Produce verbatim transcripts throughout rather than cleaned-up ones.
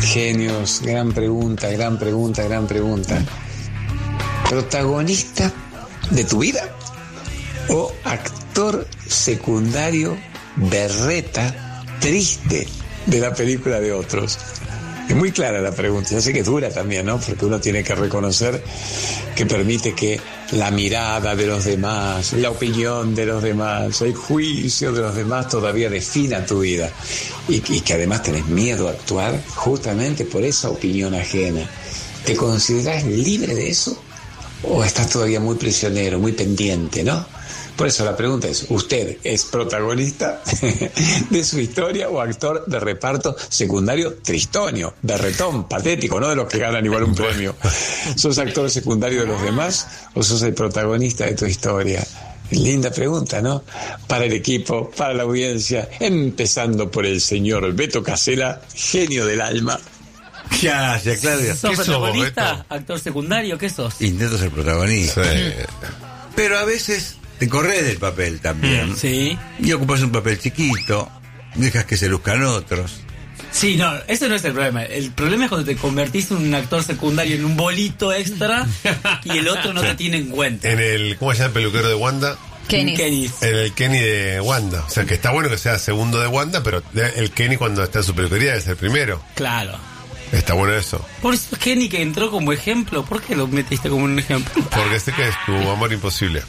genios, gran pregunta, gran pregunta, gran pregunta. ¿Protagonista de tu vida o actor secundario berreta, triste de la película de otros? Es muy clara la pregunta, yo sé que es dura también, ¿no? Porque uno tiene que reconocer que permite que la mirada de los demás, la opinión de los demás, el juicio de los demás todavía defina tu vida. Y, y que además tenés miedo a actuar justamente por esa opinión ajena. ¿Te considerás libre de eso? ¿O estás todavía muy prisionero, muy pendiente, no? Por eso la pregunta es, ¿usted es protagonista de su historia o actor de reparto secundario tristonio, berretón, patético, no de los que ganan igual un premio? ¿Sos actor secundario de los demás o sos el protagonista de tu historia? Linda pregunta, ¿no? Para el equipo, para la audiencia, empezando por el señor Beto Casella, genio del alma. Gracias, Claudia. ¿Sos protagonista? Sos, ¿Actor secundario? ¿Qué sos? Intento ser protagonista. Sí. Pero a veces te corres del papel también. Sí. Y ocupas un papel chiquito, dejas que se luzcan otros. Sí, no, ese no es el problema. El problema es cuando te convertís en un actor secundario en un bolito extra y el otro no te tiene en cuenta. En el, ¿cómo se llama el peluquero de Wanda? Kenny. Kenny. En el Kenny de Wanda. O sea, que está bueno que sea segundo de Wanda, pero el Kenny cuando está en su peluquería es el primero. Claro. Está bueno eso. Por eso Kenny que entró como ejemplo. ¿Por qué lo metiste como un ejemplo? Porque sé que es tu amor imposible.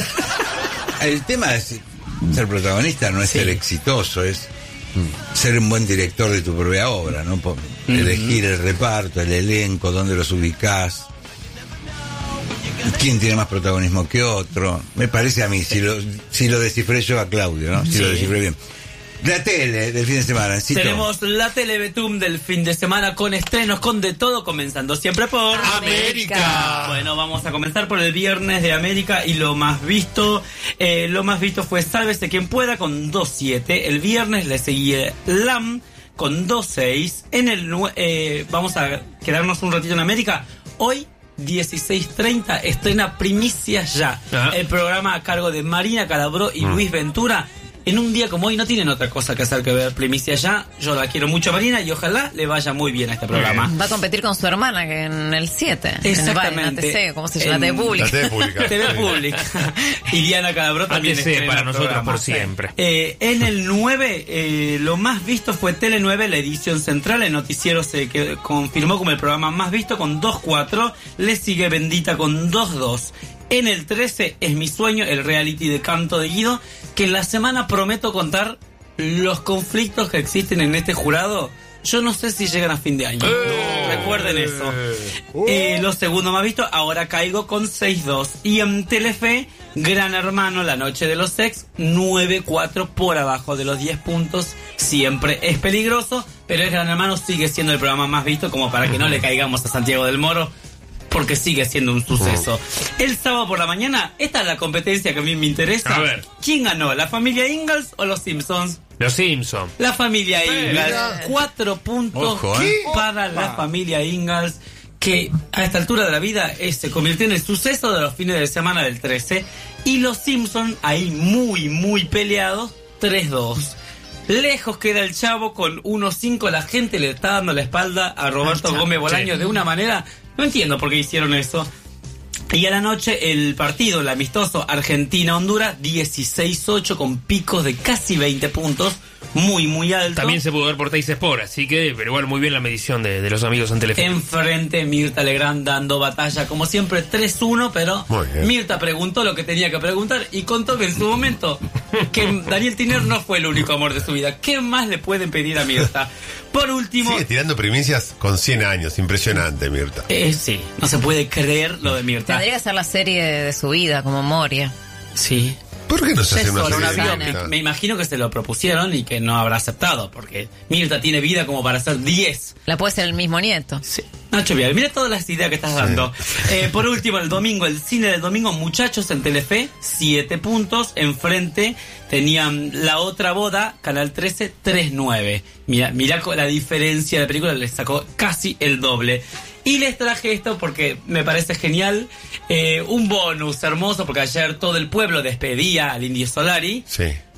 El tema es ser protagonista, no es Sí. ser exitoso, es ser un buen director de tu propia obra, ¿no? Por elegir el reparto, el elenco, dónde los ubicás, quién tiene más protagonismo que otro. Me parece a mí, si lo, si lo descifré yo a Claudio, ¿no? Si Sí. lo descifré bien. La tele del fin de semana, Cito. Tenemos la Telebetum del fin de semana con estrenos, con de todo, comenzando siempre por América. Bueno, vamos a comenzar por el viernes de América y lo más visto. Eh, lo más visto fue Sálvese quien pueda con dos siete. El viernes le seguía Lam con dos seis. En el nue- eh, vamos a quedarnos un ratito en América. Hoy dieciséis treinta estrena Primicias Ya, Ajá. el programa a cargo de Marina Calabró y Luis Ventura. En un día como hoy no tienen otra cosa que hacer que ver Primicias Ya. Yo la quiero mucho a Marina y ojalá le vaya muy bien a este programa. Va a competir con su hermana que en el siete. Exactamente. En el T C, ¿cómo se llama? En- T V Pública. La T V pública. T V Pública. Y Diana Calabró también A T C estrena para nosotros programa. por siempre. Eh, en el nueve, eh, lo más visto fue Tele nueve, la edición central. El noticiero se que- confirmó como el programa más visto con dos cuatro. Le sigue Bendita con dos dos. En el trece, Es mi sueño, el reality de canto de Guido, que en la semana prometo contar los conflictos que existen en este jurado. Yo no sé si llegan a fin de año. Recuerden eso. Eh, lo segundo más visto, Ahora caigo con seis dos. Y en Telefe, Gran Hermano, La noche de los ex, nueve cuatro por abajo de los diez puntos. Siempre es peligroso, pero el Gran Hermano sigue siendo el programa más visto, como para que no le caigamos a Santiago del Moro, porque sigue siendo un suceso. El sábado por la mañana, esta es la competencia que a mí me interesa. A ver. ¿Quién ganó? ¿La familia Ingalls o los Simpsons? Los Simpsons. La familia Eh, Ingalls. mira. Cuatro puntos Ojo, ¿eh? para la familia Ingalls, que a esta altura de la vida eh, se convirtió en el suceso de los fines de semana del trece. Y los Simpsons, ahí muy, muy peleados, tres dos. Lejos queda el Chavo con uno cinco. La gente le está dando la espalda a Roberto Chavo. Gómez Bolaños Sí. de una manera... No entiendo por qué hicieron eso. Y a la noche el partido, el amistoso Argentina-Honduras, dieciséis ocho con picos de casi veinte puntos. Muy, muy alto. También se pudo ver por Teis Sport, así que, pero igual muy bien la medición de, de los amigos en Telefe. Enfrente Mirta Legrand dando batalla, como siempre, tres uno, pero Muy bien. Mirta preguntó lo que tenía que preguntar y contó que en su momento que Daniel Tiner no fue el único amor de su vida. ¿Qué más le pueden pedir a Mirta? Por último... Sigue tirando primicias con cien años. Impresionante, Mirta. Eh, sí, no se puede creer lo de Mirta. Tendría que ser la serie de su vida, como Moria. Sí. ¿Por qué no se hace Eso, una una serie de biopic. Mirta? Me imagino que se lo propusieron y que no habrá aceptado, porque Mirta tiene vida como para hacer diez. La puede ser el mismo nieto. Sí. Nacho Vial, mira todas las ideas que estás dando. Eh, por último, el domingo, el cine del domingo, Muchachos en Telefe, siete puntos. Enfrente tenían La Otra Boda, Canal trece, tres nueve. Mira, mira con la diferencia de la película, les sacó casi el doble. Y les traje esto porque me parece genial. Eh, un bonus hermoso, porque ayer todo el pueblo despedía al Indio Solari. Sí.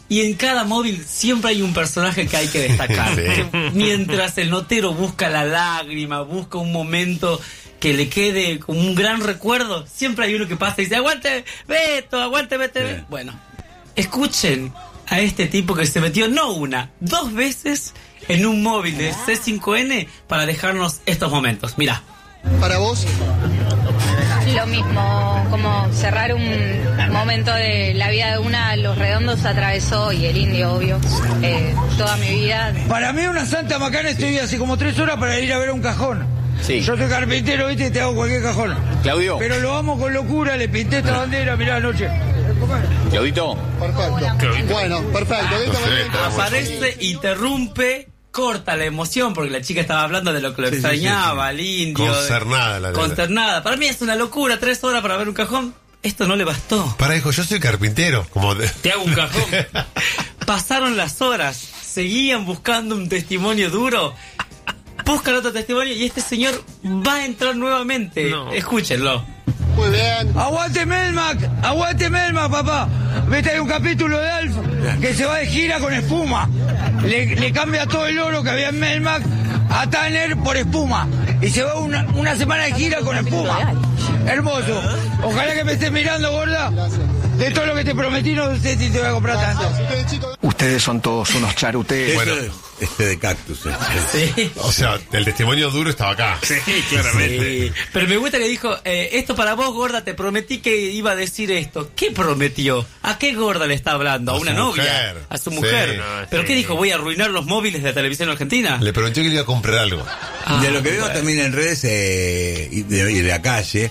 Y en cada móvil siempre hay un personaje que hay que destacar. Sí. Que mientras el notero busca la lágrima, busca un momento que le quede como un gran recuerdo, siempre hay uno que pasa y dice, aguante Beto, aguante Beto. Sí. Bueno, escuchen a este tipo que se metió no una, dos veces en un móvil de C cinco N para dejarnos estos momentos. Mirá. Para vos, Lo mismo, como cerrar un momento de la vida de una, Los Redondos atravesó, y el Indio, obvio, eh, toda mi vida. Para mí una santa macana, estoy hace como tres horas para ir a ver un cajón. Sí. Yo soy carpintero, viste, y te hago cualquier cajón. Claudio. Pero lo amo con locura, le pinté esta bandera, mirá anoche. Claudito. perfecto. Bueno, perfecto. De esta No sé, manera- está bueno. Aparece, interrumpe, corta la emoción porque la chica estaba hablando de lo que lo Sí, sí, extrañaba, sí, al indio. Concernada la nena. Concernada. Para mí es una locura, tres horas para ver un cajón. Esto no le bastó. Para, hijo, yo soy carpintero. Como de... Te hago un cajón. Pasaron las horas, seguían buscando un testimonio duro. Buscan otro testimonio y este señor va a entrar nuevamente. No. Escúchenlo. Muy bien. ¡Aguante Melmac! ¡Aguante Melmac, papá! Viste, hay un capítulo de Alf que se va de gira con espuma. Le, le cambia todo el oro que había en Melmac a Tanner por espuma. Y se va una, una semana de gira con espuma. Hermoso. Ojalá que me estés mirando, gorda. De todo lo que te prometí, no sé si te voy a comprar tanto. Ustedes son todos unos charuteos. Eso Bueno. es este de cactus. eh. Sí. O sea, el testimonio duro estaba acá. Sí, claramente. Sí. Pero me gusta que dijo, eh, esto para vos, gorda, te prometí que iba a decir esto. ¿Qué prometió? ¿A qué gorda le está hablando? ¿A, A una su novia? mujer. ¿A su Sí. mujer? No, ¿Pero sí. qué dijo? ¿Voy a arruinar los móviles de la televisión argentina? Le prometió que le iba a comprar algo. Ah, de lo que veo bueno. también en redes eh, y, de, y de la calle,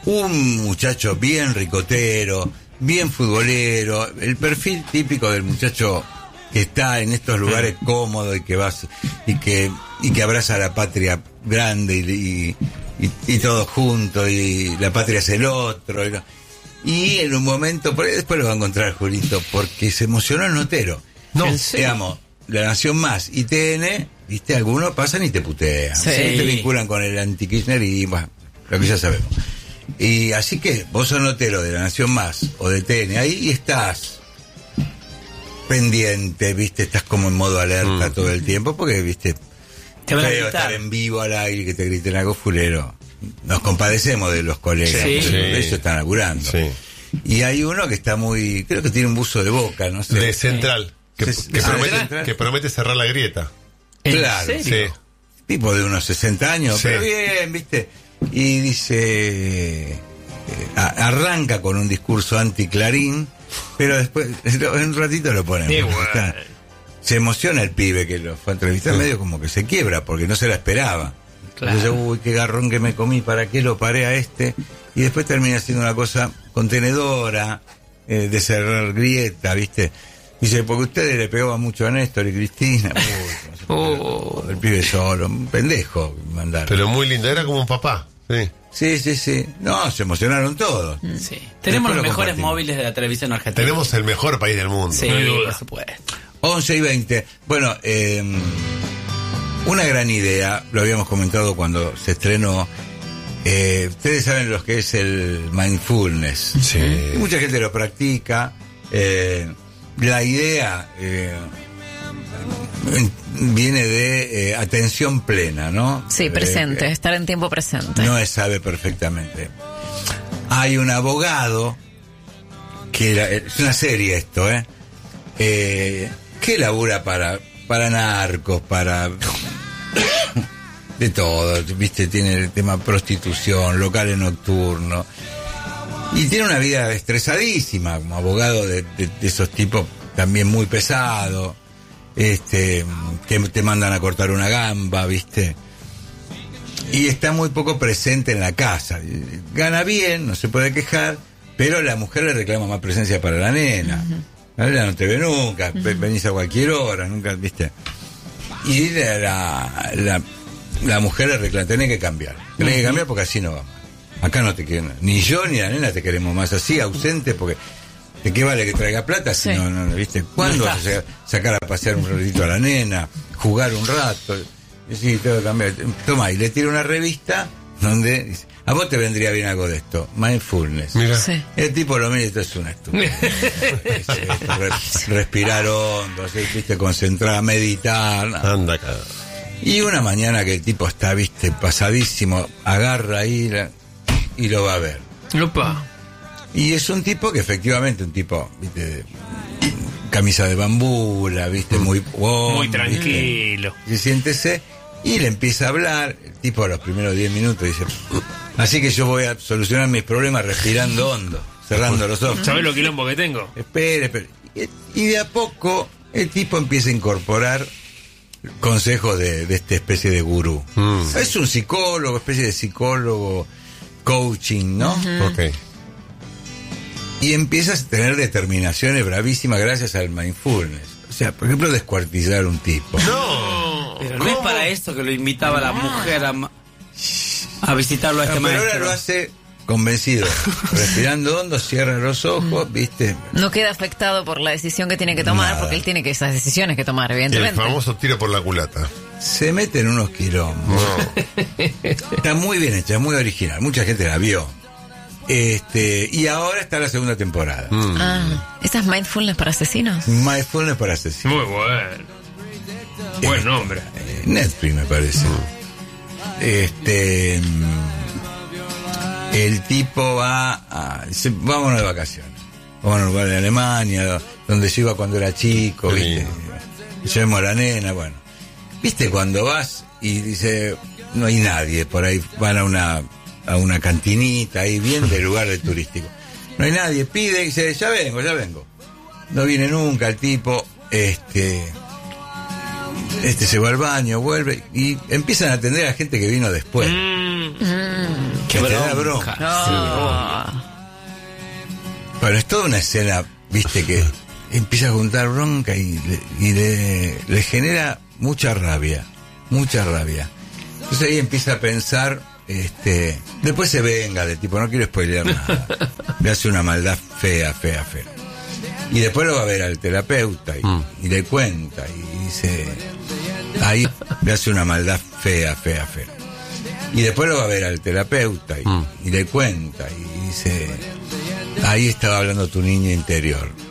un muchacho bien ricotero, bien futbolero, el perfil típico del muchacho que está en estos lugares cómodos y que vas y que y que abraza a la patria grande y, y, y, y todos juntos y la patria es el otro y, no- y en un momento por ahí después lo va a encontrar Julito porque se emocionó el notero. No. ¿En serio? Digamos, La Nación Más y T N, viste, algunos pasan y te putean. Sí. Te vinculan con el anti-Kirchnerismo, bueno, lo que ya sabemos. Y así que vos sos notero de La Nación Más o de T N, ahí estás pendiente, viste, estás como en modo alerta Mm. todo el tiempo, porque, viste, Te van a feo gritar. estar en vivo al aire y que te griten algo fulero. Nos compadecemos de los colegas, Sí. porque Sí. ellos están laburando. Sí. Y hay uno que está muy, creo que tiene un buzo de boca, no sé. De Central. Que, Sí. que Ah, promete, Central. que promete cerrar la grieta. ¿En Claro, serio? Sí. Tipo de unos sesenta años, Sí. pero bien, viste. Y dice, eh, a- arranca con un discurso anti-Clarín, pero después, en un ratito lo ponemos. Qué bueno. Está- Se emociona el pibe que lo fue a entrevistar, Sí. medio como que se quiebra, porque no se la esperaba. Claro. Entonces, uy, qué garrón que me comí, ¿para qué lo paré a este? Y después termina siendo una cosa contenedora, eh, de cerrar grieta, ¿viste? Dice, porque ustedes le pegaban mucho a Néstor y Cristina. Uy, no se puede, Oh. el pibe solo, un pendejo mandar. Pero muy lindo, era como un papá. Sí. Sí, sí, sí. No, se emocionaron todos. Sí. Tenemos Después los lo mejores compartimos. móviles de la televisión argentina. Tenemos el mejor país del mundo. Sí, No hay duda. por supuesto. once y veinte. Bueno, eh, una gran idea, lo habíamos comentado cuando se estrenó. Eh, ustedes saben lo que es el mindfulness. Sí. Y mucha gente lo practica. Eh, la idea eh, viene de eh, atención plena, ¿no? Sí, Eh, presente, eh, estar en tiempo presente. No se sabe perfectamente. Hay un abogado que la- es una serie esto, ¿eh? Eh, que labura para para narcos, para de todo, viste, tiene el tema prostitución, locales nocturnos. Y tiene una vida estresadísima, como abogado de, de- de esos tipos también muy pesado, este, que te mandan a cortar una gamba, viste. Y está muy poco presente en la casa. Gana bien, no se puede quejar, pero la mujer le reclama más presencia para la nena. La nena no te ve nunca, ve- venís a cualquier hora, nunca, viste. Y la, la, la, la mujer le reclama, tenés que cambiar, tenés que cambiar porque así no vamos. Acá no te quieren, ni yo ni la nena te queremos más así, ausente, porque ¿de qué vale que traiga plata si Sí. no, no, viste? ¿Cuándo No vas está. a sacar, sacar a pasear un ratito a la nena, jugar un rato? Y sí, tengo que cambiar. Toma, y le tira una revista donde dice, a vos te vendría bien algo de esto, mindfulness. Mira. Sí. El tipo lo mira y esto es una estupidez. Re- respirar hondo, así, viste, concentrar, meditar. No. Anda acá. Y una mañana que el tipo está, viste, pasadísimo, agarra ahí la- y lo va a ver. Opa. Y es un tipo que efectivamente, un tipo, viste, de- camisa de bambula, viste, muy wow, Muy tranquilo. Y siéntese y le empieza a hablar. El tipo a los primeros diez minutos dice, así que yo voy a solucionar mis problemas respirando hondo, cerrando los ojos. ¿Sabés lo quilombo que tengo? Espere, espere. Y, y de a poco el tipo empieza a incorporar consejos de, de esta especie de gurú. Mm. Es un psicólogo, especie de psicólogo, coaching, ¿no? Ok. Y empiezas a tener determinaciones bravísimas gracias al mindfulness. O sea, por ejemplo, descuartizar un tipo. No. Pero no es para eso que lo invitaba la mujer a, ma- a visitarlo a este No, pero maestro. ahora lo hace convencido. Respirando hondo, cierra los ojos, ¿viste? No queda afectado por la decisión que tiene que tomar, Nada. porque él tiene que esas decisiones que tomar, El evidentemente. famoso tiro por la culata. Se mete en unos quilombos. No. Está muy bien hecha, muy original. Mucha gente la vio. Este, y ahora está la segunda temporada. Mm. Ah, ¿esta es mindfulness para asesinos? Mindfulness para asesinos. Muy bueno. Buen nombre. Eh, Netflix, me parece. Este. mm, El tipo va a. Dice, vámonos de vacaciones. Vámonos a un lugar de Alemania, donde yo iba cuando era chico, Qué ¿viste? lindo. Llevemos a la nena, bueno. ¿Viste cuando vas y dice, no hay nadie por ahí? Van a una, a una cantinita ahí, bien del lugar de turístico. No hay nadie, pide y dice, ya vengo, ya vengo. No viene nunca el tipo, este. Este se va al baño, vuelve y empiezan a atender a gente que vino después. Mm. Que te da bronca. No. Pero es toda una escena, viste, que empieza a juntar bronca y, le, y le, le genera mucha rabia, mucha rabia. Entonces ahí empieza a pensar, este, después se venga del tipo, no quiero spoilear nada. Le hace una maldad fea, fea, fea. Y después lo va a ver al terapeuta y, Mm. y le cuenta y dice, ahí le hace una maldad fea, fea, fea. Y después lo va a ver al terapeuta y, Mm. y le cuenta y dice, ahí estaba hablando tu niño interior.